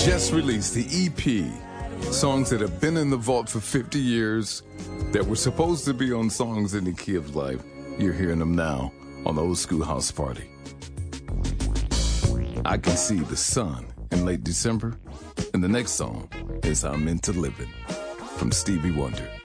just released the EP. Songs that have been in the vault for 50 years that were supposed to be on Songs in the Key of Life. You're hearing them now on the Old School House Party. I Can See the Sun in late December. And the next song is I'm Into Living from Stevie Wonder.